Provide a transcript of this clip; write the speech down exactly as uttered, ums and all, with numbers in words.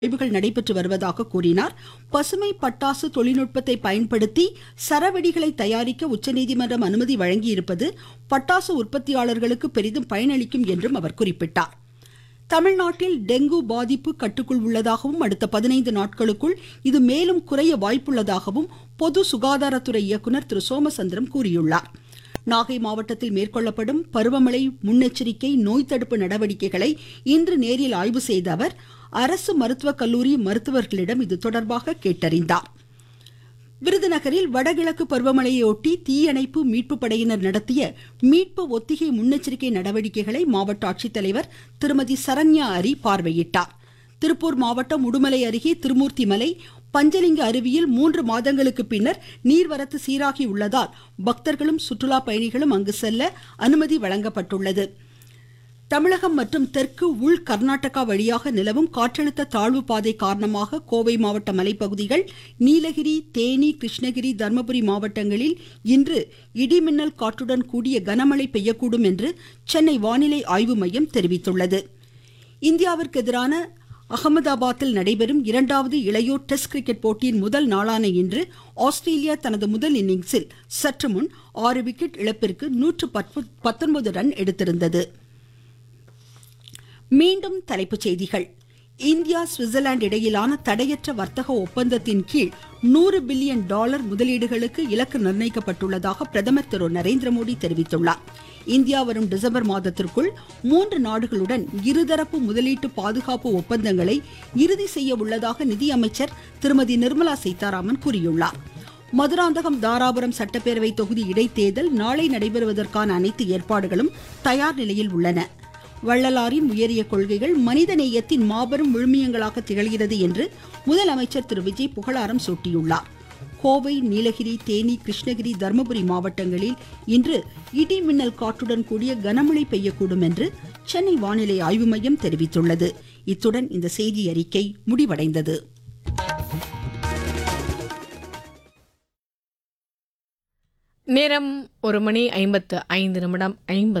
ஆய்வுகள் நடைபெற்று வருவதாக கூறினார். பசுமை பட்டாசு தொழில்நுட்பத்தை பயன்படுத்தி சரவெடிகளை தயாரிக்க உச்சநீதிமன்றம் அனுமதி வழங்கியிருப்பது பட்டாசு உற்பத்தியாளர்களுக்கு பெரிதும் பயனளிக்கும் என்றும் அவர் குறிப்பிட்டார். தமிழ்நாட்டில் டெங்கு பாதிப்பு கட்டுக்குள் உள்ளதாகவும் அடுத்த பதினைந்து நாட்களுக்குள் இது மேலும் குறைய வாய்ப்புள்ளதாகவும் பொது சுகாதாரத்துறை இயக்குநர் திரு சோமசுந்தரம் கூறியுள்ளார். நாகை மாவட்டத்தில் மேற்கொள்ளப்படும் பருவமழை முன்னெச்சரிக்கை நோய் தடுப்பு நடவடிக்கைகளை இன்று நேரில் ஆய்வு செய்த அவர் அரசு மருத்துவக் கல்லூரி மருத்துவர்களிடம் இது தொடர்பாக கேட்டறிந்தார். விருதுநகரில் வடகிழக்கு பருவமழையொட்டி தீயணைப்பு மீட்பு படையினர் நடத்திய மீட்பு ஒத்திகை முன்னெச்சரிக்கை நடவடிக்கைகளை மாவட்ட ஆட்சித்தலைவர் திருமதி சரண்யா அரி பார்வையிட்டார். திருப்பூர் மாவட்டம் உடுமலை அருகே திருமூர்த்திமலை பஞ்சலிங்க அருவியில் மூன்று மாதங்களுக்கு பின்னர் நீர்வரத்து சீராகி உள்ளதால் பக்தர்களும் சுற்றுலா பயணிகளும் அங்கு செல்ல அனுமதி வழங்கப்பட்டுள்ளது. தமிழகம் மற்றும் தெற்கு உள் கர்நாடகா வழியாக நிலவும் காற்றழுத்த தாழ்வு பாதை காரணமாக கோவை மாவட்ட மலைப்பகுதிகள், நீலகிரி, தேனி, கிருஷ்ணகிரி, தர்மபுரி மாவட்டங்களில் இன்று இடிமின்னல் காற்றுடன் கூடிய கனமழை பெய்யக்கூடும் என்று சென்னை வானிலை ஆய்வு மையம் தெரிவித்துள்ளது. இந்தியாவிற்கு எதிரான அகமதாபாத்தில் நடைபெறும் இரண்டாவது இளையோர் டெஸ்ட் கிரிக்கெட் போட்டியின் முதல் நாளான இன்று ஆஸ்திரேலியா தனது முதல் இன்னிங்ஸில் சற்று முன் ஆறு விக்கெட் இழப்பிற்கு நூற்று பத்தொன்பது ரன் எடுத்திருந்தது. மீண்டும் தலைப்புச் செய்திகள். இந்தியா சுவிட்சர்லாந்து இடையிலான தடையற்ற வர்த்தக ஒப்பந்தத்தின் கீழ் நூறு பில்லியன் டாலர் முதலீடுகளுக்கு இலக்கு நிர்ணயிக்கப்பட்டுள்ளதாக பிரதமர் திரு நரேந்திர மோடி தெரிவித்துள்ளார். இந்தியா வரும் டிசம்பர் மாதத்திற்குள் மூன்று நாடுகளுடன் இருதரப்பு முதலீட்டு பாதுகாப்பு ஒப்பந்தங்களை இறுதி செய்ய உள்ளதாக நிதியமைச்சர் திருமதி நிர்மலா சீதாராமன் கூறியுள்ளார். மதுராந்தகம் தாராபுரம் சட்டப்பேரவை தொகுதி இடைத்தேர்தல் நாளை நடைபெறுவதற்கான அனைத்து ஏற்பாடுகளும் தயார் நிலையில் உள்ளன. வள்ளலாரின் உயரிய கொள்கைகள் மனித நேயத்தின் மாபெரும் விழுமியங்களாக திகழ்கிறது என்று முதலமைச்சர் திரு விஜய் புகழாரம் சூட்டியுள்ளார். கோவை, நீலகிரி, தேனி, கிருஷ்ணகிரி, தர்மபுரி மாவட்டங்களில் இன்று இடி மின்னல் காற்றுடன் கூடிய கனமழை பெய்யக்கூடும் என்று சென்னை வானிலை ஆய்வு மையம் தெரிவித்துள்ளது. இத்துடன் இந்த செய்தி அறிக்கை முடிவடைந்தது. நேரம் ஒரு மணி ஐம்பத்து ஐந்து நிமிடம் ஐம்பது